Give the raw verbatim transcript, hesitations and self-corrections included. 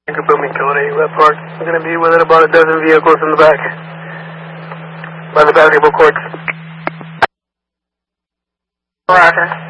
Booming code eight, Wet Park. I'm going to be within about a dozen vehicles in the back by the basketball courts. Roger.